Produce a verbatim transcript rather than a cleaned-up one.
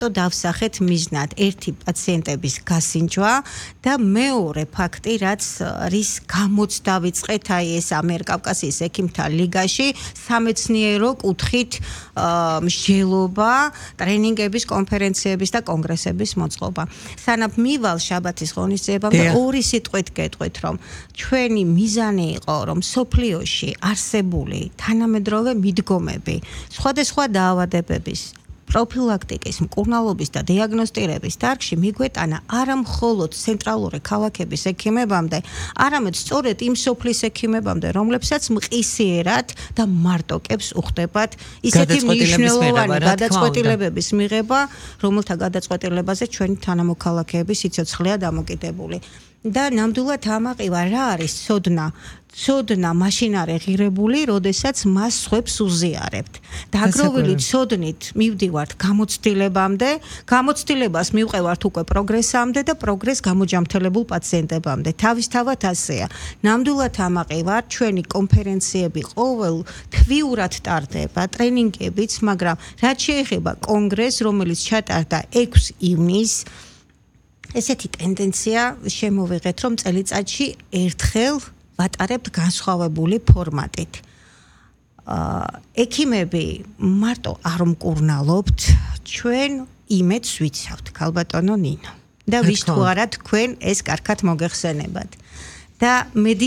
დავსახეთ მიზნად ერთი პაციენტების გასინჯვა და მეორე ფაქტი რაც რის გამოც დავიწყეთ აი ეს ამიერკავკასიის ექიმთა ლიგაში სამეცნიერო კუთხით მსჯელობა, ტრენინგების, კონფერენციების და კონგრესების მოწყობა. სანამ მივალ შაბათის ღონისძიებამდე ორი სიტყვით გეტყვით რომ ჩვენი მიზანი იყო რომ სოფლიოში არსებული თანამედროვე მიდგომები, სხვადასხვა დაავადებების პროფილაქტიკის, მკურნალობის და დიაგნოსტირების დარგში მიგვეტანა არა მხოლოდ ცენტრალური ქალაქების ექიმებამდე, არამედ სწორედ იმ სოფლის ექიმებამდე, რომლებსაც მყისიერად და მარტოკებს უხდებათ ისეთი მნიშვნელოვანი გადაწყვეტილებების მიღება, რომელთა გადაწყვეტილებაზე ჩვენი თანამოქალაქეების სიცოცხლეა დამოკიდებული. და ნამდვილად ამაყივა რა არის ცოდნა ცოდნა მაშინ არის ღირებული, როდესაც მას სხვებს უზიარებთ. დაგროვილი ცოდნით მივდივართ გამოცდილებამდე, გამოცდილებას მივყევართ უკვე პროგრესამდე და პროგრეს გამოჯამთელებულ პაციენტებამდე. თავისთავად ასეა. ნამდვილად ამაყივარ ჩვენი კონფერენციები ყოველ თვიურად ტარდება, ტრენინგებიც, მაგრამ რაც შეეხება კონგრესს, რომელიც ჩატარდა ექვსი ივნისს, ესეთი ტენდენცია შემოვიღეთ, რომ წელიწადში ერთხელ ვატარებთ განსხვავებული ფორმატით. ექიმები მარტო არ მკურნალობთ, ჩვენ იმედს ვიცავთ, ქალბატონო ნინო. და ვის თუ არა თქვენ ეს კარგად მოგეხსენებათ. და